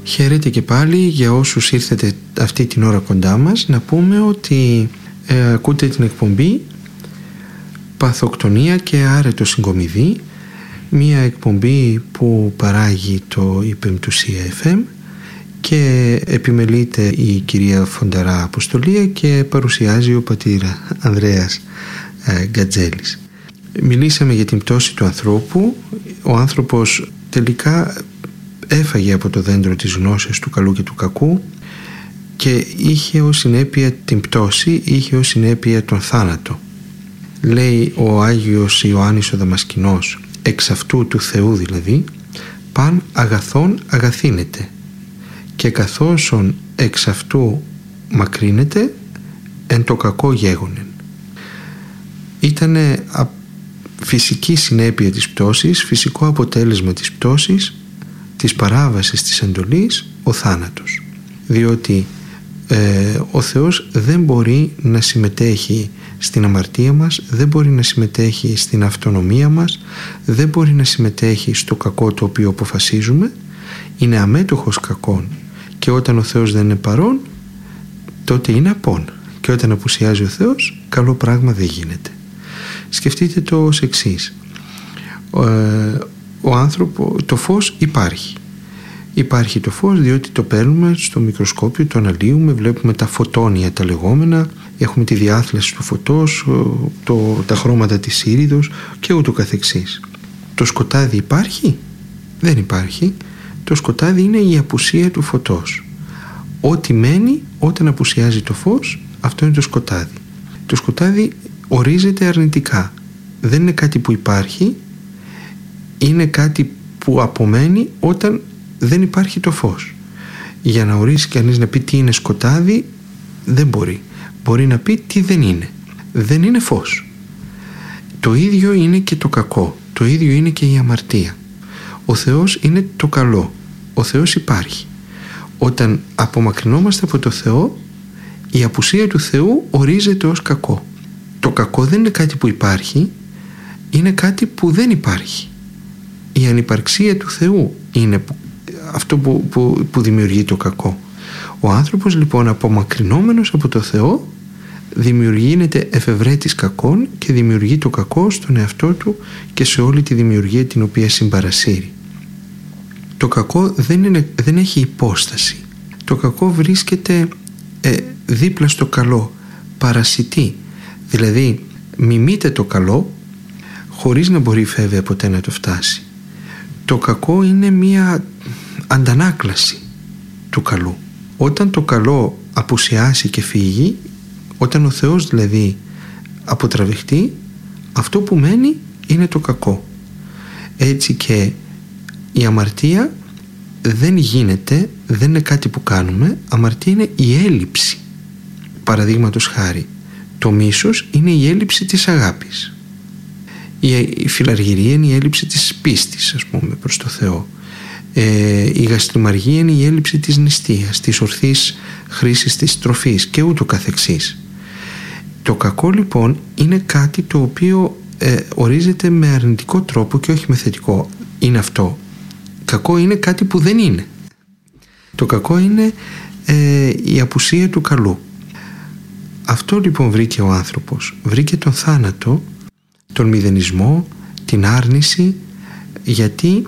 Χαίρετε και πάλι για όσους ήρθετε αυτή την ώρα κοντά μας. Να πούμε ότι ακούτε την εκπομπή Παθοκτονία και άρετο συγκομιδή, μια εκπομπή που παράγει το η Πεμπτουσία FM και επιμελείται η κυρία Φονταρά Αποστολία και παρουσιάζει ο πατήρ Ανδρέας Γκατζέλης. Μιλήσαμε για την πτώση του ανθρώπου. Ο άνθρωπος τελικά έφαγε από το δέντρο της γνώσης του καλού και του κακού και είχε ως συνέπεια την πτώση, είχε ως συνέπεια τον θάνατο. Λέει ο Άγιος Ιωάννης ο Δαμασκηνός, εξ αυτού του Θεού δηλαδή, παν αγαθόν αγαθύνεται και καθόσον εξ αυτού μακρύνεται εν το κακό γέγονεν. Ήτανε φυσική συνέπεια της πτώσης, φυσικό αποτέλεσμα της πτώσης, της παράβασης της εντολής, ο θάνατος. Διότι ο Θεός δεν μπορεί να συμμετέχει στην αμαρτία μας, δεν μπορεί να συμμετέχει στην αυτονομία μας, δεν μπορεί να συμμετέχει στο κακό το οποίο αποφασίζουμε, είναι αμέτωχος κακών και όταν ο Θεός δεν είναι παρόν τότε είναι απόν και όταν απουσιάζει ο Θεός καλό πράγμα δεν γίνεται. Σκεφτείτε το ως εξής. Το φως υπάρχει το φως διότι το παίρνουμε στο μικροσκόπιο, το αναλύουμε, βλέπουμε τα φωτόνια τα λεγόμενα, έχουμε τη διάθλαση του φωτός, τα χρώματα της ήριδος και ούτω καθεξής. Το σκοτάδι υπάρχει? Δεν υπάρχει. Το σκοτάδι είναι η απουσία του φωτός. Ό,τι μένει όταν απουσιάζει το φως, αυτό είναι το σκοτάδι. Το σκοτάδι ορίζεται αρνητικά. Δεν είναι κάτι που υπάρχει, είναι κάτι που απομένει όταν δεν υπάρχει το φως. Για να ορίσει κανείς να πει τι είναι σκοτάδι δεν μπορεί. Μπορεί να πει τι δεν είναι. Δεν είναι φως. Το ίδιο είναι και το κακό. Το ίδιο είναι και η αμαρτία. Ο Θεός είναι το καλό. Ο Θεός υπάρχει. Όταν απομακρυνόμαστε από το Θεό, η απουσία του Θεού ορίζεται ως κακό. Το κακό δεν είναι κάτι που υπάρχει, είναι κάτι που δεν υπάρχει. Η ανυπαρξία του Θεού είναι αυτό που δημιουργεί το κακό. Ο άνθρωπος λοιπόν απομακρυνόμενος από το Θεό γίνεται εφευρέτης κακών και δημιουργεί το κακό στον εαυτό του και σε όλη τη δημιουργία την οποία συμπαρασύρει. Το κακό δεν έχει υπόσταση. Το κακό βρίσκεται δίπλα στο καλό, παρασιτεί. Δηλαδή μιμείται το καλό χωρίς να μπορεί βέβαια ποτέ να το φτάσει. Το κακό είναι μία αντανάκλαση του καλού. Όταν το καλό απουσιάσει και φύγει, όταν ο Θεός δηλαδή αποτραβηχτεί, αυτό που μένει είναι το κακό. Έτσι και η αμαρτία δεν γίνεται, δεν είναι κάτι που κάνουμε. Αμαρτία είναι η έλλειψη. Παραδείγματος χάρη, το μίσος είναι η έλλειψη της αγάπης. Η φιλαργυρία είναι η έλλειψη της πίστης, ας πούμε, προς το Θεό. Η γαστριμαργία είναι η έλλειψη της νηστείας, της ορθής χρήσης της τροφής και ούτω καθεξής. Το κακό λοιπόν είναι κάτι το οποίο ορίζεται με αρνητικό τρόπο και όχι με θετικό. Είναι αυτό. Κακό είναι κάτι που δεν είναι. Το κακό είναι η απουσία του καλού. Αυτό λοιπόν βρήκε ο άνθρωπος. Βρήκε τον θάνατο, τον μηδενισμό, την άρνηση, γιατί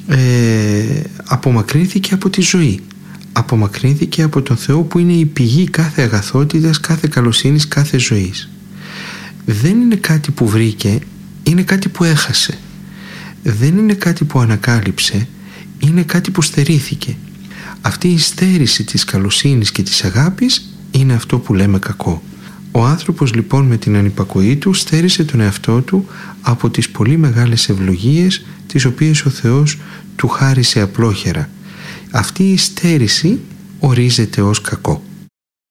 απομακρύνθηκε από τη ζωή. Απομακρύνθηκε από τον Θεό που είναι η πηγή κάθε αγαθότητας, κάθε καλοσύνης, κάθε ζωής. Δεν είναι κάτι που βρήκε, είναι κάτι που έχασε. Δεν είναι κάτι που ανακάλυψε, είναι κάτι που στερήθηκε. Αυτή η στέρηση της καλοσύνης και της αγάπης είναι αυτό που λέμε κακό. Ο άνθρωπος λοιπόν με την ανυπακοή του στέρισε τον εαυτό του από τις πολύ μεγάλες ευλογίες τις οποίες ο Θεός του χάρισε απλόχερα. Αυτή η στέρηση ορίζεται ως κακό.